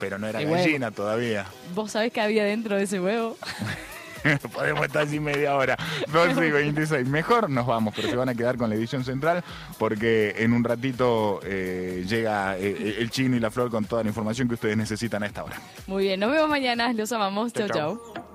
Pero no era El huevo. gallina todavía. ¿Vos sabés qué había dentro de ese huevo? Podemos estar así media hora. 12:26. Mejor nos vamos, pero se van a quedar con la edición central porque en un ratito llega el Chino y la Flor con toda la información que ustedes necesitan a esta hora. Muy bien, nos vemos mañana. Los amamos. Chau, Chau, chau. chau.